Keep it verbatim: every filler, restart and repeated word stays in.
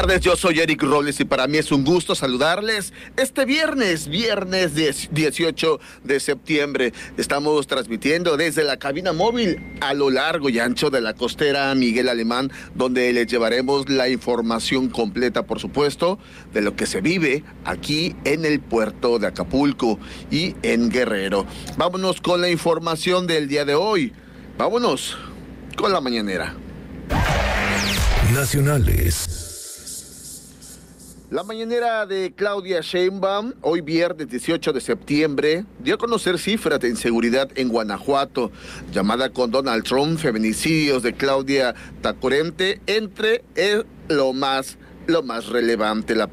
tardes, yo soy Eric Robles y para mí es un gusto saludarles este viernes, viernes dieciocho de septiembre. Estamos transmitiendo desde la cabina móvil a lo largo y ancho de la costera Miguel Alemán, donde les llevaremos la información completa, por supuesto, de lo que se vive aquí en el puerto de Acapulco y en Guerrero. Vámonos con la información del día de hoy. Vámonos con la mañanera. Nacionales. La mañanera de Claudia Sheinbaum, hoy viernes dieciocho de septiembre, dio a conocer cifras de inseguridad en Guanajuato. Llamada con Donald Trump, feminicidios de Claudia Tacorente, entre el, lo más, lo más relevante. La